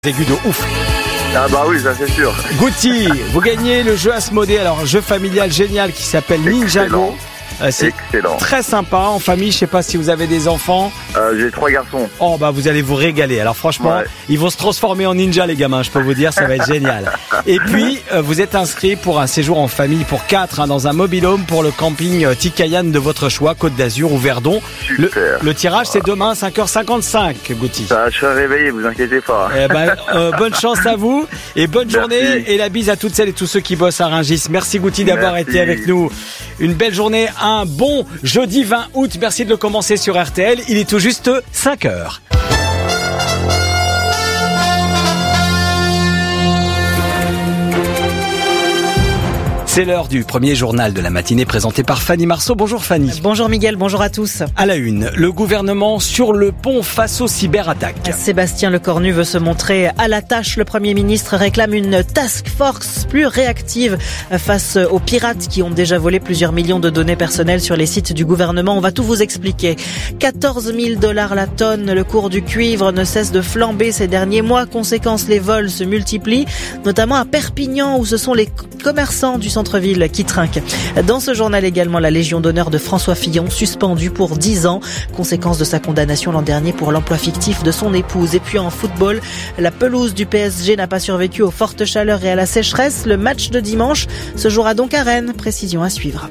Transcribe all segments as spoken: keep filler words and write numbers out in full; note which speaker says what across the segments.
Speaker 1: Aigu de ouf.
Speaker 2: Ah bah oui, ça c'est sûr.
Speaker 1: Goutti, vous gagnez le jeu Asmodée, alors un jeu familial génial qui s'appelle Ninjago. Euh, c'est
Speaker 2: Excellent.
Speaker 1: Très sympa en famille, je sais pas si vous avez des enfants.
Speaker 2: Euh, j'ai trois garçons.
Speaker 1: Oh bah vous allez vous régaler. Alors franchement,
Speaker 2: Ouais.
Speaker 1: ils vont se transformer en ninja les gamins, je peux vous dire, ça va être génial. Et puis euh, vous êtes inscrit pour un séjour en famille pour quatre hein, dans un mobil-home pour le camping euh, Tikayan de votre choix, Côte d'Azur ou Verdon. Le,
Speaker 2: Super.
Speaker 1: le tirage c'est demain cinq heures cinquante-cinq, Goutti.
Speaker 2: Ça, je serai réveillé, vous inquiétez pas.
Speaker 1: Eh ben, euh, bonne chance à vous et bonne
Speaker 2: Merci.
Speaker 1: journée et la bise à toutes celles et tous ceux qui bossent à Rungis. Merci Goutti d'avoir
Speaker 2: Merci.
Speaker 1: été avec nous. Une belle journée, un bon jeudi vingt août. Merci de le commencer sur R T L. Il est tout juste cinq heures. C'est l'heure du premier journal de la matinée présenté par Fanny Marceau. Bonjour Fanny.
Speaker 3: Bonjour Miguel, bonjour à tous.
Speaker 1: À la une, le gouvernement sur le pont face aux cyberattaques.
Speaker 3: Sébastien Lecornu veut se montrer à la tâche. Le Premier ministre réclame une task force plus réactive face aux pirates qui ont déjà volé plusieurs millions de données personnelles sur les sites du gouvernement. On va tout vous expliquer. quatorze mille dollars la tonne. Le cours du cuivre ne cesse de flamber ces derniers mois. Conséquence, les vols se multiplient, notamment à Perpignan où ce sont les commerçants du centre-ville qui trinquent. Dans ce journal également, la Légion d'honneur de François Fillon, suspendue pour dix ans. Conséquence de sa condamnation l'an dernier pour l'emploi fictif de son épouse. Et puis en football, la pelouse du P S G n'a pas survécu aux fortes chaleurs et à la sécheresse. Le match de dimanche se jouera donc à Rennes. Précision à suivre.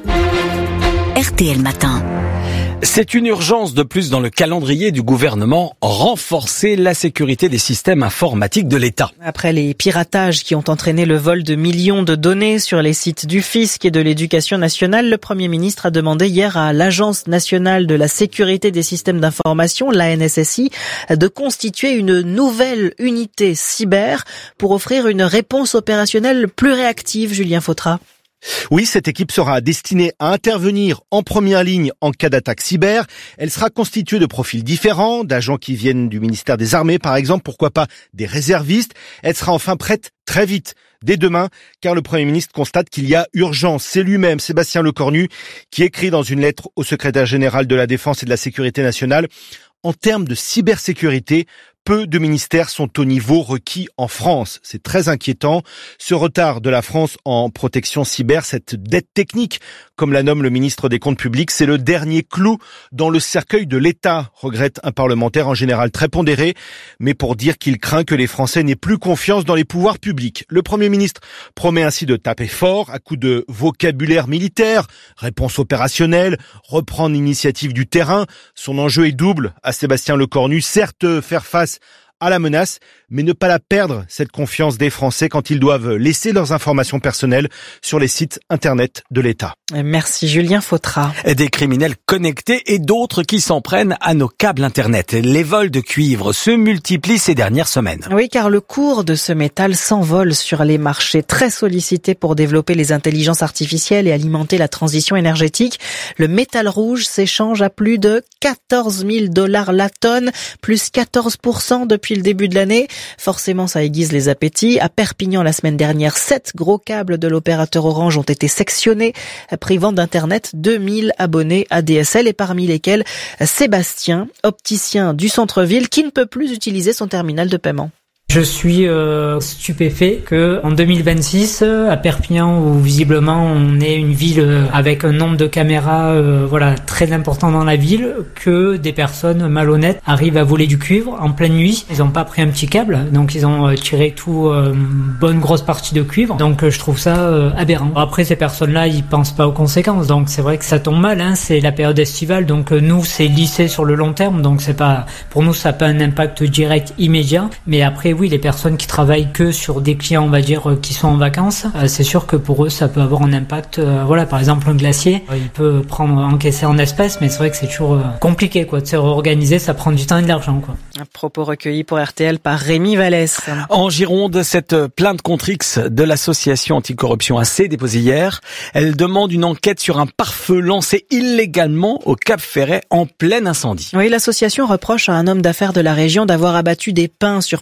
Speaker 4: R T L Matin.
Speaker 1: C'est une urgence de plus dans le calendrier du gouvernement, renforcer la sécurité des systèmes informatiques de l'État.
Speaker 3: Après les piratages qui ont entraîné le vol de millions de données sur les sites du fisc et de l'Éducation nationale, le Premier ministre a demandé hier à l'Agence nationale de la sécurité des systèmes d'information, l'A N S S I, de constituer une nouvelle unité cyber pour offrir une réponse opérationnelle plus réactive. Julien Fautra.
Speaker 5: Oui, cette équipe sera destinée à intervenir en première ligne en cas d'attaque cyber. Elle sera constituée de profils différents, d'agents qui viennent du ministère des Armées par exemple, pourquoi pas des réservistes. Elle sera enfin prête très vite, dès demain, car le Premier ministre constate qu'il y a urgence. C'est lui-même, Sébastien Lecornu, qui écrit dans une lettre au secrétaire général de la Défense et de la Sécurité nationale: en termes de cybersécurité, peu de ministères sont au niveau requis en France. C'est très inquiétant. Ce retard de la France en protection cyber, cette dette technique, comme la nomme le ministre des Comptes publics, c'est le dernier clou dans le cercueil de l'État, regrette un parlementaire en général très pondéré, mais pour dire qu'il craint que les Français n'aient plus confiance dans les pouvoirs publics. Le Premier ministre promet ainsi de taper fort à coups de vocabulaire militaire, réponse opérationnelle, reprendre l'initiative du terrain. Son enjeu est double à Sébastien Lecornu, certes faire face à la menace, mais ne pas la perdre, cette confiance des Français quand ils doivent laisser leurs informations personnelles sur les sites internet de l'État.
Speaker 3: Merci Julien Fautra.
Speaker 1: Des criminels connectés et d'autres qui s'en prennent à nos câbles internet. Les vols de cuivre se multiplient ces dernières semaines.
Speaker 3: Oui, car le cours de ce métal s'envole sur les marchés, très sollicités pour développer les intelligences artificielles et alimenter la transition énergétique. Le métal rouge s'échange à plus de quatorze mille dollars la tonne, plus quatorze pour cent depuis le début de l'année. Forcément, ça aiguise les appétits. À Perpignan, la semaine dernière, sept gros câbles de l'opérateur Orange ont été sectionnés, privant d'internet deux mille abonnés A D S L et parmi lesquels Sébastien, opticien du centre-ville, qui ne peut plus utiliser son terminal de paiement.
Speaker 6: Je suis euh, stupéfait que en deux mille vingt-six, à Perpignan, où visiblement on est une ville avec un nombre de caméras euh, voilà très important dans la ville, que des personnes malhonnêtes arrivent à voler du cuivre en pleine nuit. Ils n'ont pas pris un petit câble, donc ils ont euh, tiré tout euh, une bonne grosse partie de cuivre. Donc euh, je trouve ça euh, aberrant. Après, ces personnes-là, ils pensent pas aux conséquences, donc c'est vrai que ça tombe mal. Hein, c'est la période estivale, donc euh, nous c'est lissé sur le long terme, donc c'est pas pour nous ça n'a pas un impact direct immédiat, mais après oui, les personnes qui travaillent que sur des clients, on va dire, qui sont en vacances, euh, c'est sûr que pour eux, ça peut avoir un impact. Euh, voilà, par exemple, un glacier, euh, il peut prendre, encaisser en espèces, mais c'est vrai que c'est toujours euh, compliqué, quoi. De se réorganiser, ça prend du temps et de l'argent, quoi.
Speaker 3: Un propos recueilli pour R T L par Rémi Vallès.
Speaker 1: En Gironde, cette plainte contre X de l'association anticorruption A C déposée hier, elle demande une enquête sur un pare-feu lancé illégalement au Cap Ferret en plein incendie.
Speaker 3: Oui, l'association reproche à un homme d'affaires de la région d'avoir abattu des pins sur plusieurs centaines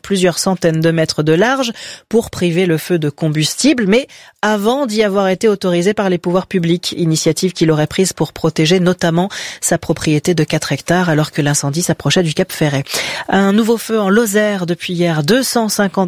Speaker 3: centaine de mètres de large pour priver le feu de combustible, mais avant d'y avoir été autorisé par les pouvoirs publics, initiative qu'il aurait prise pour protéger notamment sa propriété de quatre hectares alors que l'incendie s'approchait du Cap Ferret. Un nouveau feu en Lozère depuis hier, deux cent cinquante